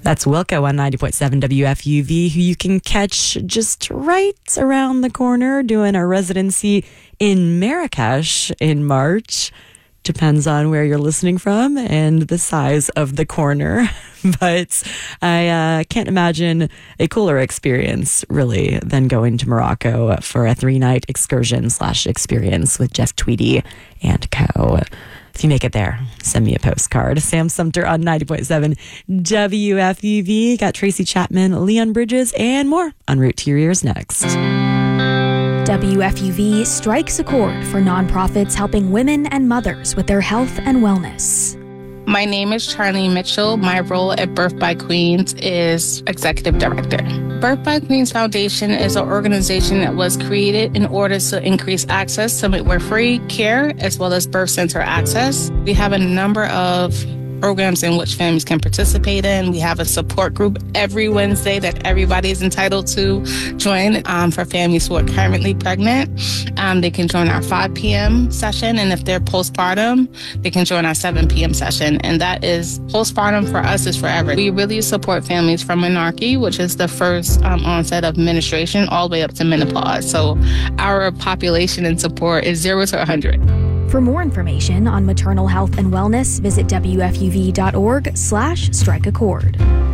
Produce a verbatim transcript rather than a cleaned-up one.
That's Wilco on ninety point seven W F U V, who you can catch just right around the corner doing a residency in Marrakesh in March. Depends on where you're listening from and the size of the corner. But I uh, can't imagine a cooler experience, really, than going to Morocco for a three-night excursion slash experience with Jeff Tweedy and co. If you make it there, send me a postcard. Sam Sumter on ninety point seven W F U V. Got Tracy Chapman, Leon Bridges, and more on Root to Your Ears next. W F U V strikes a chord for nonprofits helping women and mothers with their health and wellness. My name is Charlie Mitchell. My role at Birth by Queens is Executive Director. Birth by Queens Foundation is an organization that was created in order to increase access to midwifery care as well as birth center access. We have a number of programs in which families can participate in. We have a support group every Wednesday that everybody is entitled to join um, for families who are currently pregnant. Um, they can join our five p.m. session, and if they're postpartum, they can join our seven p.m. session. And that is, postpartum for us is forever. We really support families from menarche, which is the first um, onset of menstruation, all the way up to menopause. So our population and support is zero to one hundred. For more information on maternal health and wellness, visit W F U V dot org slash strike a chord.